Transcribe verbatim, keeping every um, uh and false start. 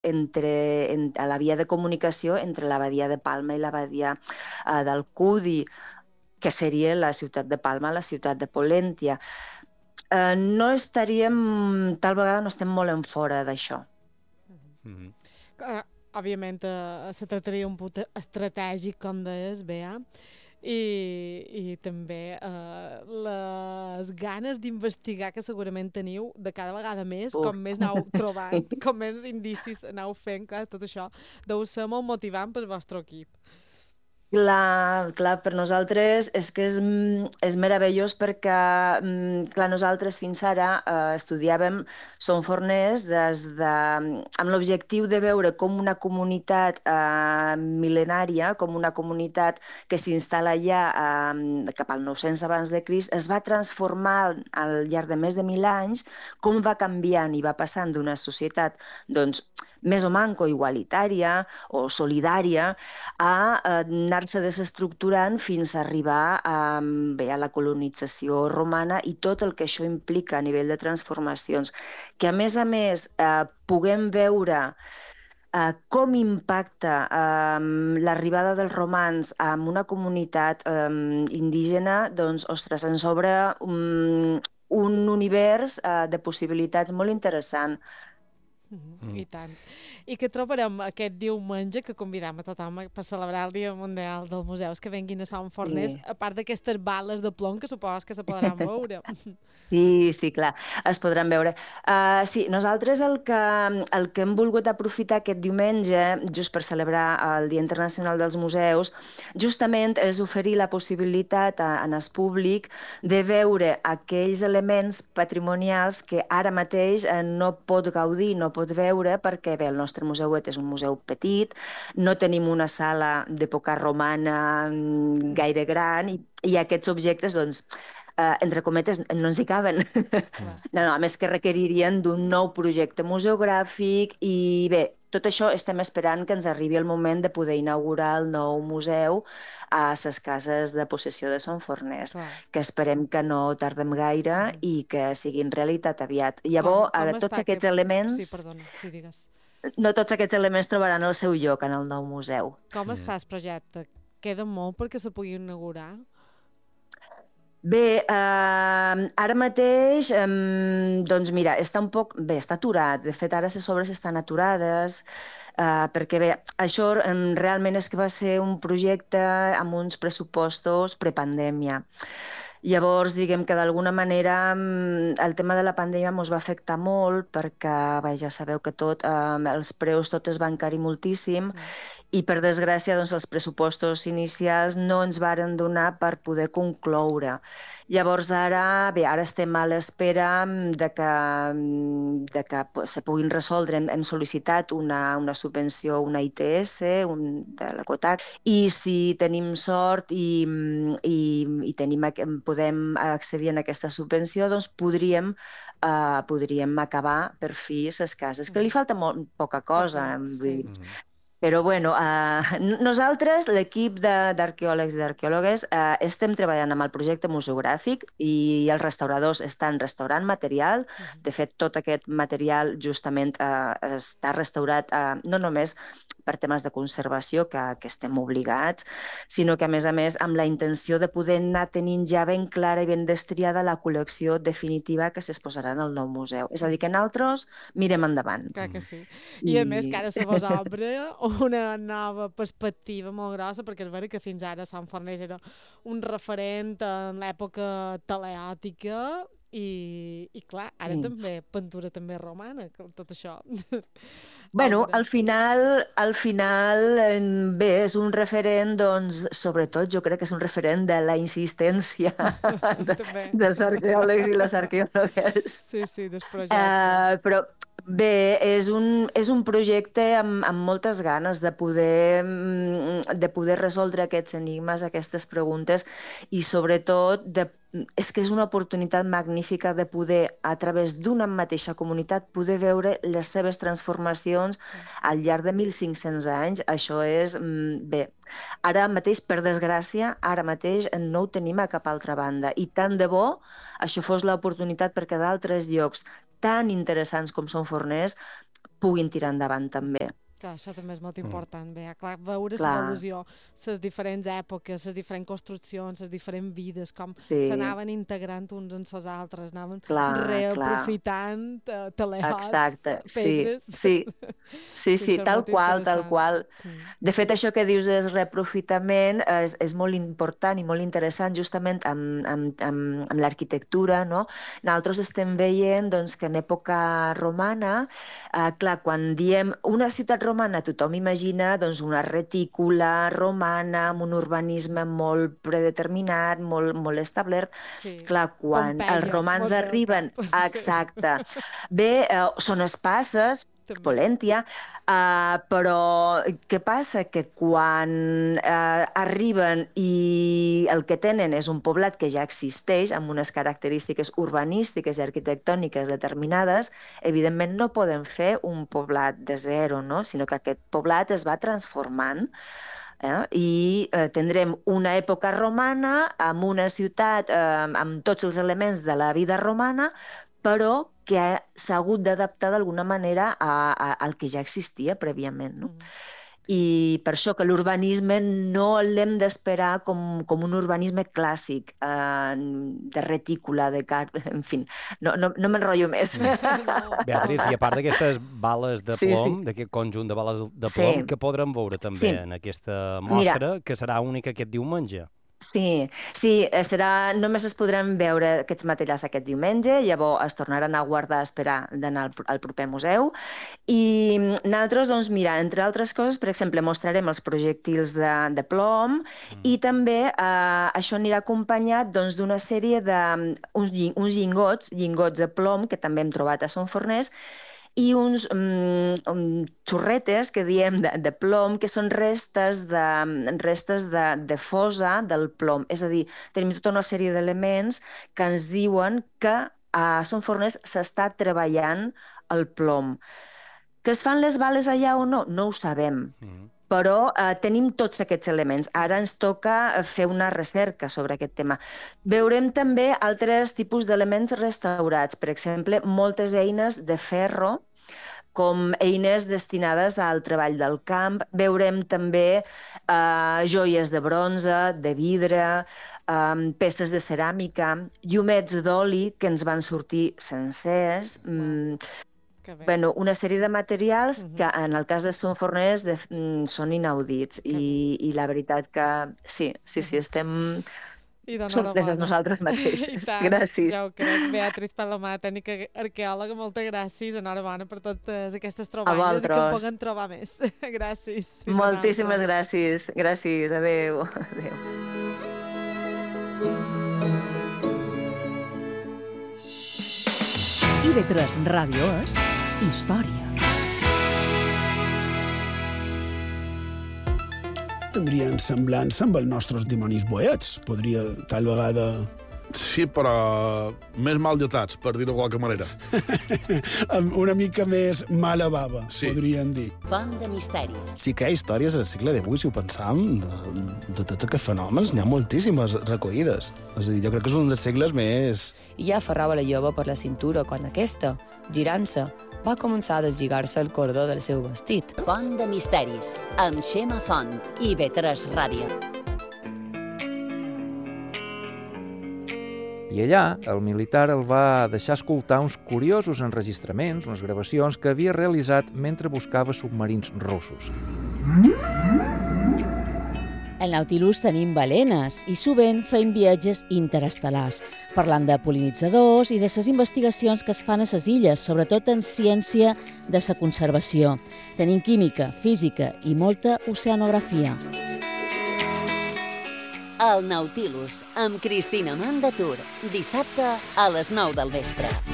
entre, en, a la via de comunicació entre la badia de Palma i la badia uh, d'Alcúdia, que seria la ciutat de Palma, la ciutat de Pollentia. Uh, no estaríem, tal vegada no estem molt en fora d'això. Mm -hmm. uh, òbviament uh, se tractaria un punt estratègic, com deies, Bea, i, i també uh, les ganes d'investigar que segurament teniu de cada vegada més, Uf. com més aneu trobant, Sí. com més indicis aneu fent, clar, tot això deu ser molt motivant pel vostre equip. Clar, clar, per nosaltres és que és, és meravellós perquè, clar, nosaltres fins ara eh, estudiàvem Som Forners des de, amb l'objectiu de veure com una comunitat eh, mil·lenària, com una comunitat que s'instal·la ja eh, cap al nou-cents abans de Crist, es va transformar al llarg de més de mil anys, com va canviant i va passant d'una societat, doncs, més o manco igualitària o solidària a anar-se desestructurant fins a arribar a, bé, a la colonització romana i tot el que això implica a nivell de transformacions. Que a més a més eh, puguem veure eh, com impacta eh, l'arribada dels romans en una comunitat eh, indígena, doncs, ostres, ens obre un, un univers eh, de possibilitats molt interessant. Mm. I tant. I que trobarem aquest diumenge, que convidem a tothom per celebrar el Dia Mundial dels Museus, que venguin a Sant Forners, sí. A part d'aquestes bales de plom que supos que se podran veure. Sí, sí, clar, es podran veure. Uh, sí, nosaltres el que, el que hem volgut aprofitar aquest diumenge, just per celebrar el Dia Internacional dels Museus, justament és oferir la possibilitat a, en el públic de veure aquells elements patrimonials que ara mateix no pot gaudir, no pot veure, perquè bé, el nostre museuet és un museu petit, no tenim una sala d'època romana gaire gran i, i aquests objectes, doncs, Uh, entre cometes, no ens hi caben. No, no, a més que requeririen d'un nou projecte museogràfic i bé, tot això estem esperant que ens arribi el moment de poder inaugurar el nou museu a les cases de possessió de Son Forners, Clar. Que esperem que no tardem gaire mm. i que siguin realitat aviat. Llavors, com, com tots aquests que... elements... Sí, perdona, sí, digues. No tots aquests elements trobaran el seu lloc en el nou museu. Com mm. està el projecte? Queda molt perquè se pugui inaugurar? Bé, eh, ara mateix, eh, doncs mira, està un poc... Bé, està aturat. De fet, ara les obres estan aturades, eh, perquè bé, això eh, realment és que va ser un projecte amb uns pressupostos prepandèmia. Llavors, diguem que d'alguna manera el tema de la pandèmia ens va afectar molt perquè, bé, ja sabeu que tot, eh, els preus tot es van encarir moltíssim mm. i, per desgràcia, doncs, els pressupostos inicials no ens varen donar per poder concloure. Llavors, ara, bé, ara estem a l'espera de que, de que se puguin resoldre. Hem, hem sol·licitat una, una subvenció, una I T S, un, de la COTAC, i si tenim sort i, i, i tenim, podem accedir a aquesta subvenció, doncs podríem, uh, podríem acabar per fi les cases, que li falta molt, poca cosa. Poc, sí. Però, bueno, eh, nosaltres, l'equip d'arqueòlegs i d'arqueòlogues, eh, estem treballant amb el projecte museogràfic i els restauradors estan restaurant material. De fet, tot aquest material justament eh, està restaurat eh, no només per temes de conservació, que, que estem obligats, sinó que, a més a més, amb la intenció de poder anar tenint ja ben clara i ben destriada la col·lecció definitiva que s'exposarà en el nou museu. És a dir, que nosaltres mirem endavant. Clar que sí. I, I a més, que ara se vos obre una nova perspectiva molt grossa, perquè és veritat que fins ara Sant Forners era un referent en l'època teleòtica i, i clar, ara sí. També pintura també romana, tot això. Bueno, al final, al final, bé, és un referent, doncs, sobretot jo crec que és un referent de la insistència de, dels arqueòlegs i les arqueòlogues. Sí, sí, del projecte. Uh, però bé, és un, és un projecte amb, amb moltes ganes de poder, de poder resoldre aquests enigmes, aquestes preguntes i sobretot de és que és una oportunitat magnífica de poder, a través d'una mateixa comunitat, poder veure les seves transformacions al llarg de mil cinc-cents anys. Això és, bé, ara mateix, per desgràcia, ara mateix no ho tenim a cap altra banda. I tant de bo això fos l'oportunitat perquè d'altres llocs tan interessants com Son Forners puguin tirar endavant també. Clar, això també és molt important, bé, clar, veure Clar. l'evolució, les diferents èpoques, les diferents construccions, les diferents vides, com Sí. s'anaven integrant uns en els altres, anaven Clar, reaprofitant uh, telehots, Exacte, sí, pedres. sí, sí, sí, això és tal molt qual, tal interessant. qual. Mm. De fet, això que dius és reaprofitament és, és molt important i molt interessant justament amb, amb, amb, amb l'arquitectura, no? Nosaltres estem veient doncs, que en època romana, eh, clar, quan diem una ciutat romana, tothom imagina doncs, una retícula romana amb un urbanisme molt predeterminat, molt, molt establert. Sí. Clar, quan Pompeia, els romans molt bé al arriben... cap. Exacte. Bé, eh, són espasses, També. Polèntia, uh, però què passa? Que quan uh, arriben i el que tenen és un poblat que ja existeix, amb unes característiques urbanístiques i arquitectòniques determinades, evidentment no poden fer un poblat de zero, no? Sinó que aquest poblat es va transformant. Eh? I eh, tindrem una època romana amb una ciutat eh, amb tots els elements de la vida romana, però que s'ha hagut d'adaptar d'alguna manera a, a, al que ja existia prèviament. No? Mm. I per això que l'urbanisme no l'hem d'esperar com, com un urbanisme clàssic, eh, de retícula, de car... En fi, no, no, no m'enrotllo més. Mm. Beatriz, i a part d'aquestes bales de plom, sí, sí. d'aquest conjunt de bales de plom, sí. que podrem veure també sí. en aquesta mostra, Mira, que serà única aquest diumenge. Sí, sí, serà, només es podran veure aquests materials aquest diumenge, llavors es tornaran a guardar a esperar d'anar al, al proper museu. I nosaltres, doncs, mira, entre altres coses, per exemple, mostrarem els projectils de, de plom mm. i també eh, això anirà acompanyat doncs, d'una sèrie de uns, uns llingots, llingots de plom que també hem trobat a Son Forners, i uns um, um, xorretes que diem de, de plom, que són restes de, restes de, de fosa del plom. És a dir, tenim tota una sèrie d'elements que ens diuen que a Son Forners s'està treballant el plom. Que es fan les bales allà o no? No ho sabem. Mm. Però eh, tenim tots aquests elements. Ara ens toca fer una recerca sobre aquest tema. Veurem també altres tipus d'elements restaurats, per exemple, moltes eines de ferro, com eines destinades al treball del camp. Veurem també eh, joies de bronze, de vidre, eh, peces de ceràmica, llumets d'oli que ens van sortir sencers, mm, bueno, una sèrie de materials uh-huh. que en el cas de Son Forners de, mm, són inaudits i, i la veritat que sí, sí, sí, estem sorpreses nosaltres mateixes. Gràcies. Ja ho crec. Beatriz Palomar, tècnica arqueòloga, moltes gràcies. Enhorabona per totes aquestes troballes i que en puguen trobar més. Gràcies. Fins Moltíssimes gràcies. Gràcies. Adéu. Adéu. I ve tres Ràdio és història. Tindrien semblança amb els nostres dimonis boets. Podria, tal vegada... Sí, però més mal dotats, per dir-ho de qualque manera. Amb una mica més mala bava, sí. Podríem dir. Font de misteris. Sí que hi ha històries al segle divuit, si ho pensam, de, de tots aquests fenòmens, n'hi ha moltíssimes recollides. És a dir, jo crec que és un dels segles més... I ja aferrava la jove per la cintura quan aquesta, girant-se, va començar a deslligar-se el cordó del seu vestit. Font de misteris, amb Xema Font i ve tres Ràdio. I allà, el militar el va deixar escoltar uns curiosos enregistraments, unes gravacions que havia realitzat mentre buscava submarins russos. Al Nautilus tenim balenes i sovint fem viatges interestel·lars, parlant de pol·linitzadors i de les investigacions que es fan a les illes, sobretot en ciència de la conservació. Tenim química, física i molta oceanografia. El Nautilus, amb Cristina Mandatur, dissabte a les nou del vespre.